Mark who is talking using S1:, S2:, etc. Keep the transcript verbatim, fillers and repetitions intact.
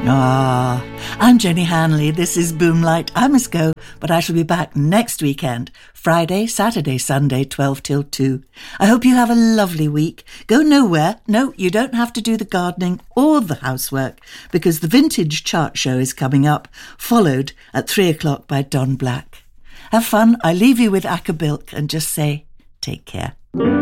S1: Ah, I'm Jenny Hanley. This is Boomlight. I must go, but I shall be back next weekend, Friday, Saturday, Sunday, twelve till two. I hope you have a lovely week. Go nowhere. No, you don't have to do the gardening or the housework, because the Vintage Chart Show is coming up, followed at three o'clock by Don Black. Have fun. I leave you with Acker Bilk and just say, take care.